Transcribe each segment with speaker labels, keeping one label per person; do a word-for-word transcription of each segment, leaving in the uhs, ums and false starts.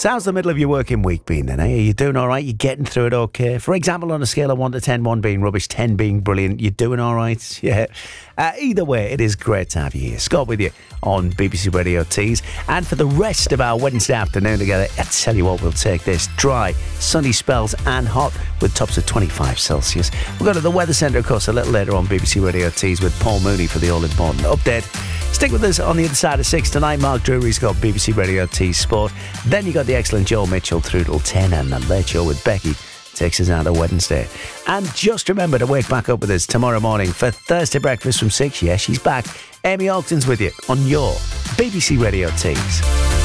Speaker 1: So how's the middle of your working week been then, eh? Are you doing all right? You getting through it okay? For example, on a scale of one to ten, one being rubbish, ten being brilliant, you doing all right? Yeah. Uh, either way, it is great to have you here. Scott with you on B B C Radio Tees. And for the rest of our Wednesday afternoon together, I tell you what, we'll take this dry, sunny spells and hot with tops of twenty-five Celsius. We'll go to the Weather Centre, of course, a little later on B B C Radio Tees with Paul Mooney for the all-important update. Stick with us on the other side of six tonight. Mark Drury's got B B C Radio Tees Sport. Then you got the excellent Joe Mitchell through till ten, and the Late Show with Becky takes us out of Wednesday. And just remember to wake back up with us tomorrow morning for Thursday breakfast from six. Yeah, she's back. Amy Ogden's with you on your B B C Radio Tees.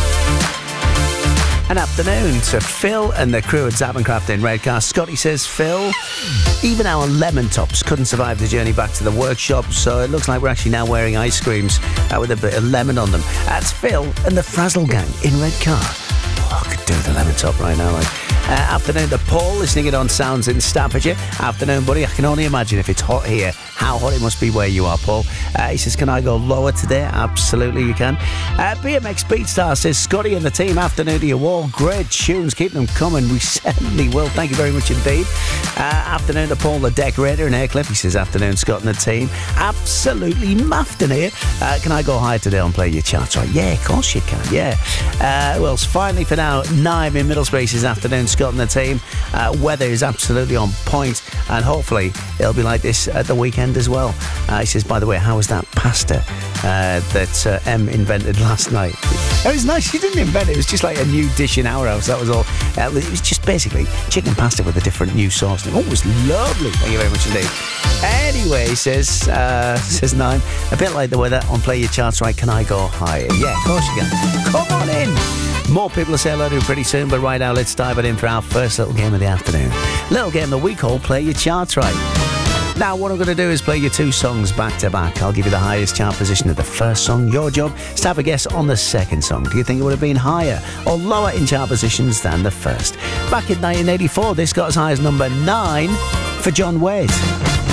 Speaker 1: An afternoon to Phil and the crew at Zavencraft in Redcar. Scotty says, Phil, even our lemon tops couldn't survive the journey back to the workshop, so it looks like we're actually now wearing ice creams uh, with a bit of lemon on them. That's Phil and the Frazzle Gang in Redcar. Oh, I could do the lemon top right now, like. Uh, afternoon to Paul, listening it on Sounds in Staffordshire. Afternoon, buddy. I can only imagine if it's hot here, how hot it must be where you are, Paul. Uh, he says, can I go lower today? Absolutely, you can. Uh, B M X Beatstar says, Scotty and the team, afternoon to you all. Great tunes, keep them coming. We certainly will. Thank you very much indeed. Uh, afternoon to Paul, the decorator in Aycliffe. He says, afternoon, Scott and the team. Absolutely muffed in here. Uh, can I go higher today and play your charts? Right? Yeah, of course you can. Yeah. Uh, well, finally for now, Nime in Middle Spaces, afternoon, Scott and the team. Uh, weather is absolutely on point, and hopefully it'll be like this at the weekend as well. Uh, he says, by the way, how was that pasta uh, that uh, Em invented last night? It was nice. She didn't invent it. It was just like a new dish in our house. That was all. Uh, it was just basically chicken pasta with a different new sauce. Oh, it was lovely. Thank you very much indeed. Anyway, says uh, says Nine, a bit like the weather on Play Your Charts Right. Can I go higher? Yeah, of course you can. Come on in. More people to say hello to pretty soon, but right now let's dive it in for our first little game of the afternoon. Little game that we call Play Your Charts Right. Now, what I'm going to do is play you two songs back to back. I'll give you the highest chart position of the first song. Your job is to have a guess on the second song. Do you think it would have been higher or lower in chart positions than the first? Back in nineteen eighty-four, this got as high as number nine for John Waite.